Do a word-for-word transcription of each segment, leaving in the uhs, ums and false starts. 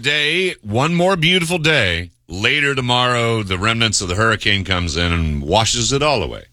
day, one more beautiful day. Later tomorrow, the remnants of the hurricane comes in and washes it all away.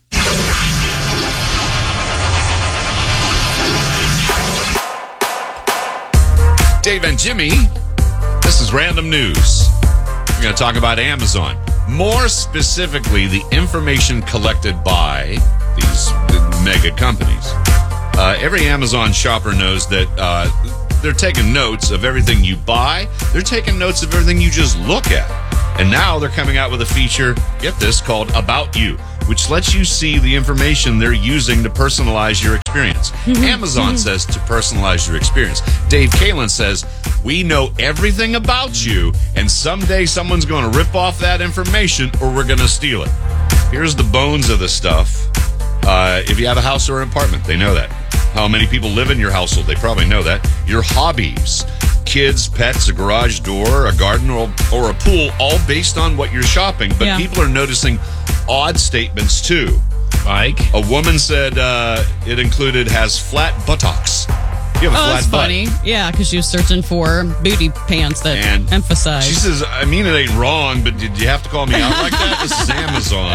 Dave and Jimmy, this is Random News. We're going to talk about Amazon. More specifically, the information collected by these mega companies. Uh, every Amazon shopper knows that uh, they're taking notes of everything you buy. They're taking notes of everything you just look at. And now they're coming out with a feature, get this, called About You, which lets you see the information they're using to personalize your experience. Amazon says to personalize your experience. Dave Kalin says, we know everything about you, and someday someone's going to rip off that information or we're going to steal it. Here's the bones of the stuff. Uh, if you have a house or an apartment, they know that. How many people live in your household, they probably know that. Your hobbies, kids, pets, a garage door, a garden, or, or a pool, all based on what you're shopping. But Yeah. people are noticing odd statements, too. Like? A woman said uh, it included has flat buttocks. You have a Oh, flat that's butt. funny. Yeah, because she was searching for booty pants that And emphasize. She says, I mean, it ain't wrong, but did you have to call me out like that? This is Amazon.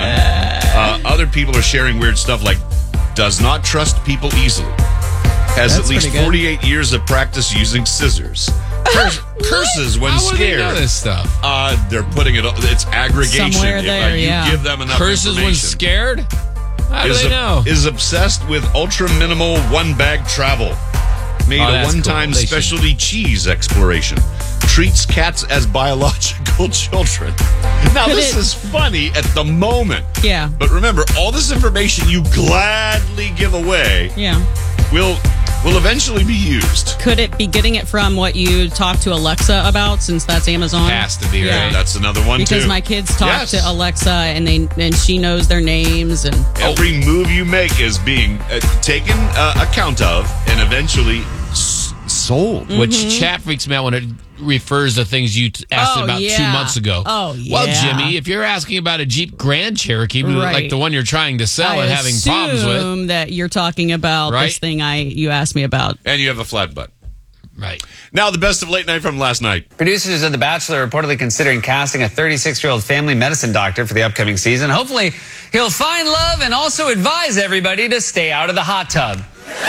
Uh, other people are sharing weird stuff like, does not trust people easily. Has That's at least pretty good. forty-eight years of practice using scissors. Curs- curses when How would they scared. know this stuff? Uh, they're putting it, it's aggregation. Somewhere If, there, uh, you yeah. give them enough Curses when information. scared? How do is, they know? is obsessed with ultra minimal one bag travel. Made Oh, a that's one time cool. They should- specialty cheese exploration. Treats cats as biological children. Now, Could this it- is funny at the moment. yeah, But remember, all this information you gladly give away yeah. will will eventually be used. Could it be getting it from what you talk to Alexa about, since that's Amazon? Has to be, Yeah. right? That's another one, Because too. my kids talk Yes. to Alexa, and they and she knows their names, and Every move you make is being uh, taken uh, account of and eventually s- sold. Which chat freaks me out when it refers to things you t- asked Oh, about two yeah. months ago. Oh, Well, yeah. Jimmy, if you're asking about a Jeep Grand Cherokee, Right. like the one you're trying to sell I and having problems with, assume that you're talking about Right. this thing I you asked me about. And you have a flat butt. right? Now, the best of late night from last night. Producers of The Bachelor are reportedly considering casting a thirty-six-year-old family medicine doctor for the upcoming season. Hopefully, he'll find love and also advise everybody to stay out of the hot tub.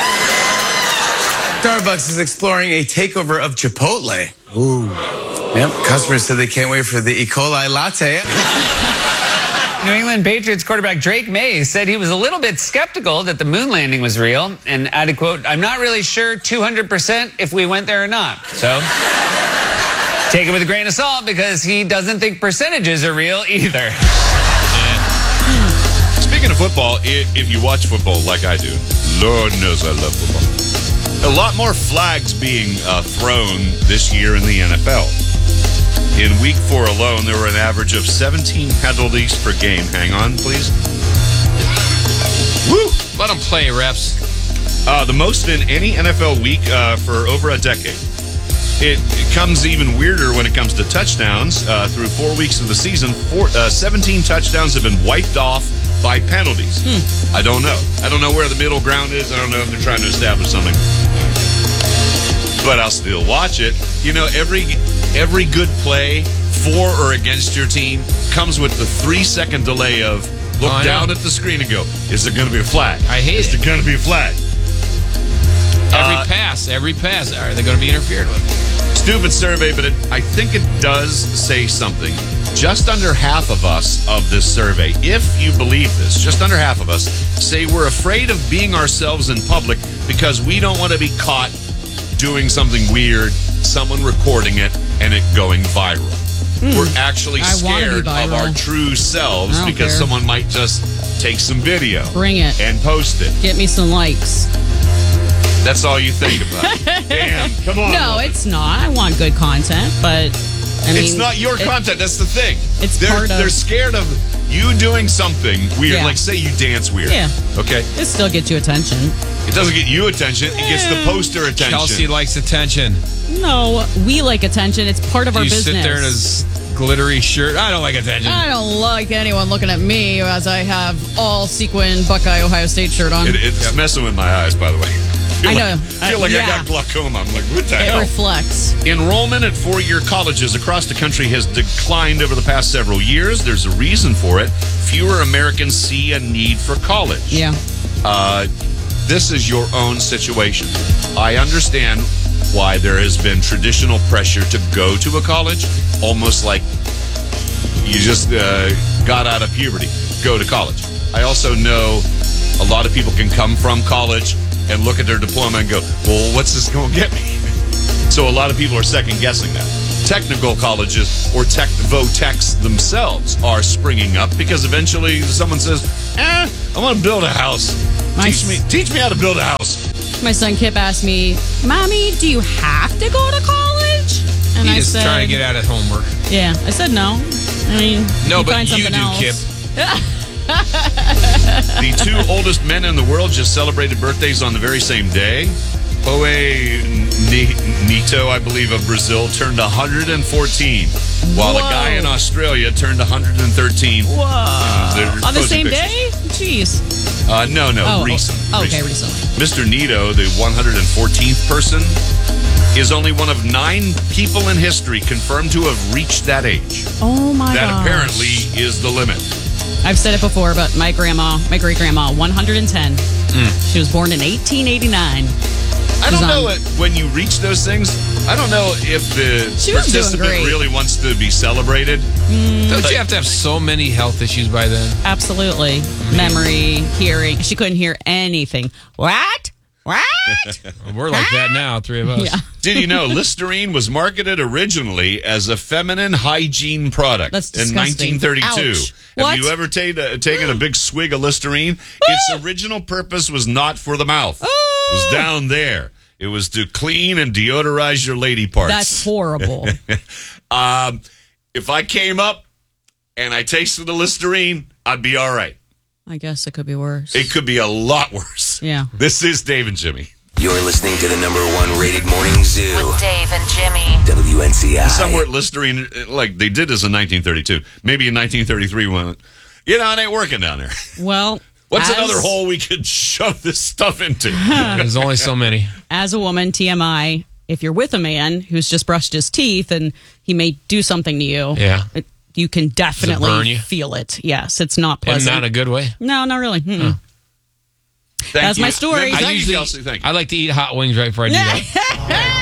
Starbucks is exploring a takeover of Chipotle. Ooh. Yep. Customers said they can't wait for the E. coli latte. New England Patriots quarterback Drake May said he was a little bit skeptical that the moon landing was real and added, quote, I'm not really sure two hundred percent if we went there or not. So take it with a grain of salt because he doesn't think percentages are real either. Speaking of football, i- if you watch football like I do, Lord knows I love football. A lot more flags being uh, thrown this year in the N F L. In week four alone, there were an average of seventeen penalties per game. Hang on, please. Woo! Let them play, reps. Uh, the most in any N F L week uh, for over a decade. It, it comes even weirder when it comes to touchdowns. Uh, through four weeks of the season, four, uh, seventeen touchdowns have been wiped off by penalties. Hmm. I don't know. I don't know where the middle ground is. I don't know if they're trying to establish something. But I'll still watch it. You know, every every good play for or against your team comes with the three-second delay of look Oh, I down know. at the screen and go, is there going to be a flag? I hate is it. there going to be a flag? Every Uh, pass, every pass. Are they going to be interfered with? Stupid survey, but it, I think it does say something. Just under half of us of this survey, if you believe this, just under half of us say we're afraid of being ourselves in public because we don't want to be caught doing something weird, someone recording it, and it going viral. We're actually I wanna be scared of viral. our true selves I don't because care. someone might just take some video Bring it. and post it. Get me some likes. That's all you think about. Damn, come on. No, woman. it's not. I want good content, but I mean, It's not your it- content. That's the thing. It's they're, part of- They're scared of you doing something weird. Yeah. Like, say you dance weird. Yeah. Okay? It still gets you attention. It doesn't get you attention. It gets the Eh. poster attention. Kelsey likes attention. No, we like attention. It's part of our you business. sit there in his glittery shirt. I don't like attention. I don't like anyone looking at me as I have all sequin Buckeye Ohio State shirt on. It, it's messing with my eyes, by the way. feel I know. Like, feel Uh, like yeah. I got glaucoma. I'm like, what the It hell? reflects. Enrollment at four-year colleges across the country has declined over the past several years. There's a reason for it. Fewer Americans see a need for college. Yeah. Uh, this is your own situation. I understand why there has been traditional pressure to go to a college, almost like you just uh, got out of puberty, go to college. I also know a lot of people can come from college and look at their diploma and go, well, what's this going to get me? So a lot of people are second guessing that. Technical colleges or tech vo-techs themselves are springing up because eventually someone says, eh, I want to build a house. Nice. Teach me, teach me how to build a house. My son Kip asked me, Mommy, do you have to go to college? And He I is said, trying to get out of homework. Yeah. I said no. I mean, No, you but find you something do, else. Kip. The two oldest men in the world just celebrated birthdays on the very same day. Oe Ni- Nito, I believe, of Brazil, turned one hundred fourteen, while a Whoa. guy in Australia turned one hundred thirteen. Whoa. They're On the posting same pictures. day? Jeez. Uh, no, no, Oh, recent. oh, okay, recent. recently. Mister Nito, the one hundred fourteenth person, is only one of nine people in history confirmed to have reached that age. Oh my That gosh. apparently is the limit. I've said it before, but my grandma, my great grandma, one hundred ten. She was born in eighteen eighty-nine. I don't She's know on- it, when you reach those things. I don't know if the She was doing participant great. really wants to be celebrated. Don't you have to have so many health issues by then? Absolutely. Memory, hearing. She couldn't hear anything. What? What? We're like that now, three of us. Yeah. Did you know Listerine was marketed originally as a feminine hygiene product That's in disgusting. nineteen thirty-two? Ouch. Have What? you ever ta- uh, taken a big swig of Listerine? Its original purpose was not for the mouth. It was down there. It was to clean and deodorize your lady parts. That's horrible. Um, if I came up and I tasted the Listerine, I'd be all right. I guess it could be worse. It could be a lot worse. Yeah. This is Dave and Jimmy. You're listening to the number one rated morning zoo. With Dave and Jimmy. W N C I. Somewhere Listerine, like they did this in nineteen thirty-two. Maybe in nineteen thirty-three when, you know, it ain't working down there. Well, What's as, another hole we could shove this stuff into? There's only so many. As a woman, T M I, if you're with a man who's just brushed his teeth and he may do something to you, Yeah. it, you can definitely burn you? feel it. Yes, it's not And pleasant. not a good way. no, not really. Mm-mm. Thank That's you. my story. Thank I you, usually, Kelsey. Thank you. I like to eat hot wings right before I do that.